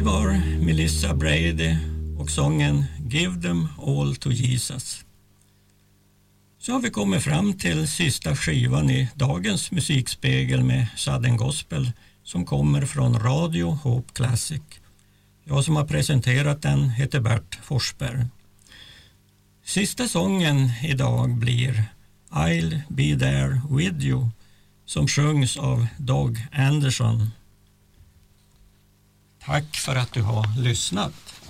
var Melissa Brady och sången Give them all to Jesus. Så har vi kommit fram till sista skivan i dagens musikspegel med Southern Gospel som kommer från Radio Hope Classic. Jag som har presenterat den heter Bert Forsberg. Sista sången idag blir I'll be there with you som sjungs av Doug Anderson. Tack för att du har lyssnat.